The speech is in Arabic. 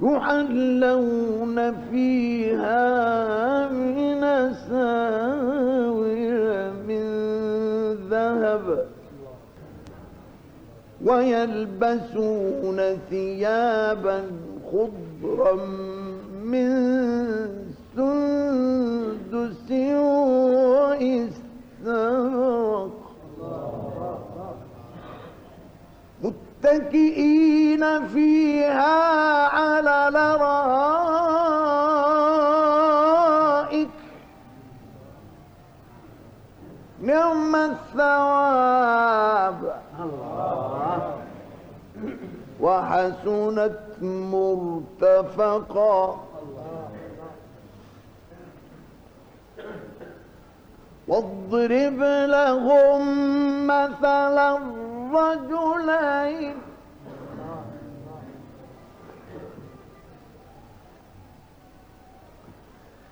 يحلون فيها من أساور من ذهب ويلبسون ثيابا خضرا من سندس وإستبرق متكئين فيها على الأرائك نعم الثواب وحسنت مرتفقا واضرب لهم مثل الرجلين